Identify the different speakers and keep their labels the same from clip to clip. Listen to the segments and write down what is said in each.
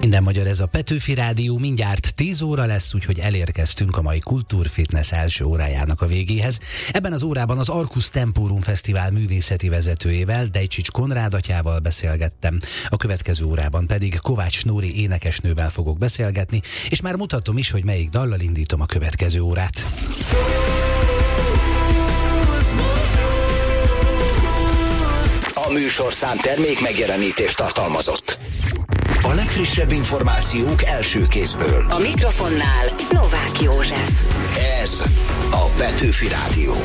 Speaker 1: Minden magyar, ez a Petőfi Rádió, mindjárt 10 óra lesz, úgyhogy elérkeztünk a mai Kultúrfitness első órájának a végéhez. Ebben az órában az Arcus Temporum Fesztivál művészeti vezetőjével, Dejcsics Konrád atyával beszélgettem. A következő órában pedig Kovács Nóri énekesnővel fogok beszélgetni, és már mutatom is, hogy melyik dallal indítom a következő órát.
Speaker 2: A műsorszám termék megjelenítést tartalmazott. A legfrissebb információk első kézből.
Speaker 3: A mikrofonnál Novák József.
Speaker 2: Ez a Petőfi Rádió.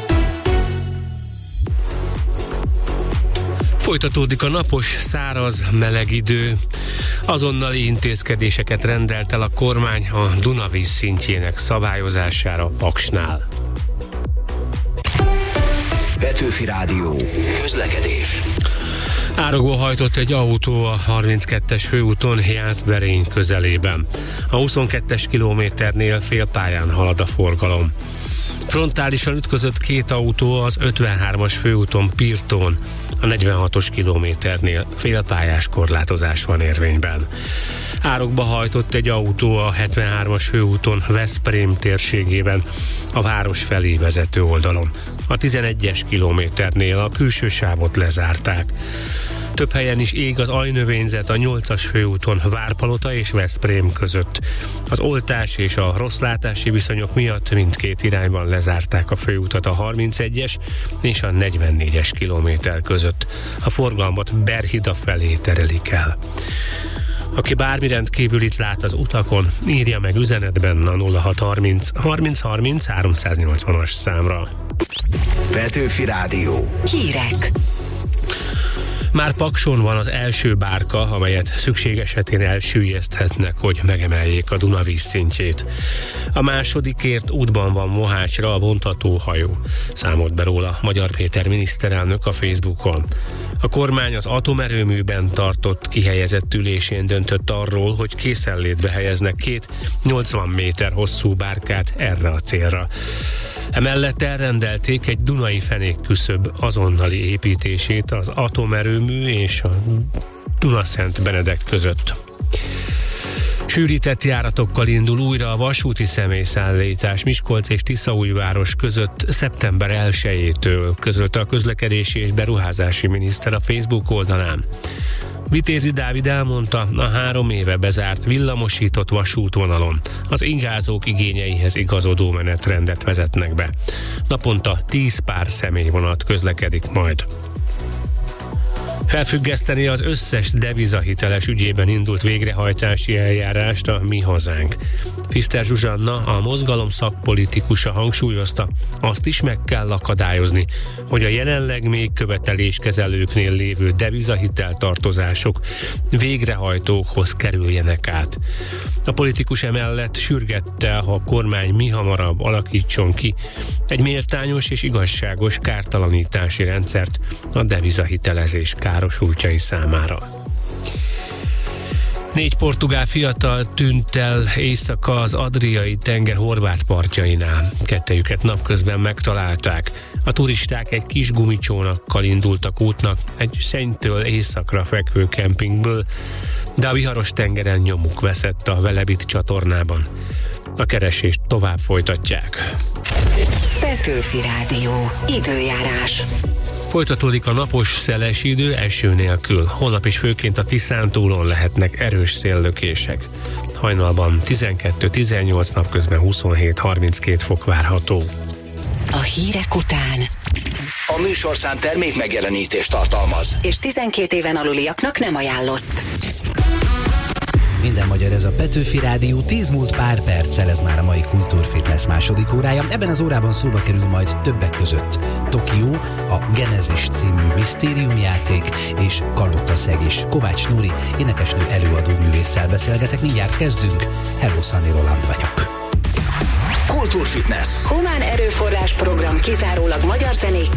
Speaker 4: Folytatódik a napos, száraz, meleg idő. Azonnali intézkedéseket rendelt el a kormány a Dunavíz szintjének szabályozására Paksnál.
Speaker 2: Petőfi Rádió. Közlekedés.
Speaker 4: Árokba hajtott egy autó a 32-es főúton Jászberény közelében. A 22-es kilométernél félpályán halad a forgalom. Frontálisan ütközött két autó az 53-as főúton Pirtón. A 46-os kilométernél félpályás korlátozás van érvényben. Árokba hajtott egy autó a 73-as főúton Veszprém térségében, a város felé vezető oldalon. A 11-es kilométernél a külső sávot lezárták. Több helyen is ég az ajnövényzet a 8-as főúton Várpalota és Veszprém között. Az oltás és a rosszlátási viszonyok miatt mindkét irányban lezárták a főutat a 31-es és a 44-es kilométer között. A forgalmat Berhida felé terelik el. Aki bármi rendkívülit lát az utakon, írja meg üzenetben a 0630 30 30 380-as számra.
Speaker 2: Petőfi Rádió.
Speaker 3: Hírek.
Speaker 4: Már Pakson van az első bárka, amelyet szükség esetén elsüllyeszthetnek, hogy megemeljék a Dunavíz szintjét. A másodikért útban van Mohácsra a vontatóhajó, számolt be róla Magyar Péter miniszterelnök a Facebookon. A kormány az atomerőműben tartott kihelyezett ülésén döntött arról, hogy készenlétbe helyeznek két 80 méter hosszú bárkát erre a célra. Emellett elrendelték egy Dunai fenékküszöb azonnali építését az atomerőmű és a Dunaszent Benedek között. Sűrített járatokkal indul újra a vasúti személyszállítás Miskolc és Tiszaújváros között szeptember 1-től, közölte a közlekedési és beruházási miniszter a Facebook oldalán. Vitézi Dávid elmondta, a 3 éve bezárt villamosított vasútvonalon az ingázók igényeihez igazodó menetrendet vezetnek be. Naponta 10 pár személyvonat közlekedik majd. Felfüggeszteni az összes devizahiteles ügyében indult végrehajtási eljárást a Mi Hazánk. Piszter Zsuzsanna, a mozgalom szakpolitikusa hangsúlyozta, azt is meg kell akadályozni, hogy a jelenleg még követeléskezelőknél lévő devizahitel tartozások végrehajtókhoz kerüljenek át. A politikus emellett sürgette, ha a kormány mihamarabb alakítson ki egy méltányos és igazságos kártalanítási rendszert a devizahitelezés károsultjai számára. 4 portugál fiatal tűnt el éjszaka az Adriai tenger horvát partjainál. Kettejüket napközben megtalálták. A turisták egy kis gumicsónakkal indultak útnak egy Szennytől északra fekvő kempingből, de a viharos tengeren nyomuk veszett a Velebit csatornában. A keresést tovább folytatják.
Speaker 3: Petőfi Rádió. Időjárás.
Speaker 4: Folytatódik a napos, szeles idő eső nélkül. Holnap is főként a Tiszántúlon lehetnek erős széllökések. Hajnalban 12-18, napközben 27-32 fok várható.
Speaker 3: A hírek után
Speaker 2: A műsorszám termék megjelenítést tartalmaz.
Speaker 3: és 12 éven aluliaknak nem ajánlott.
Speaker 1: Minden magyar, ez a Petőfi Rádió, 10 múlt pár perccel, ez már a mai Kultúrfitness második órája. Ebben az órában szóba kerül majd többek között Tokió, a Genesis című misztériumjáték, és Kalotaszeg és Kovács Nóri énekesnő előadó művésszel beszélgetek. Mindjárt kezdünk. Hello, Sunny Roland vagyok.
Speaker 2: Kultúrfitness.
Speaker 3: Humán erőforrás program kizárólag magyar zenék